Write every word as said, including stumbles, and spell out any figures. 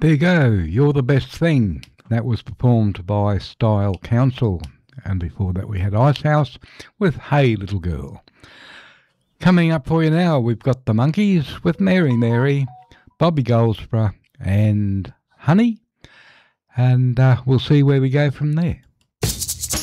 There you go, You're the Best Thing. That was performed by Style Council. And before that we had Icehouse with Hey Little Girl. Coming up for you now, we've got the Monkees with Mary Mary, Bobby Goldsborough and Honey. And uh, we'll see where we go from there.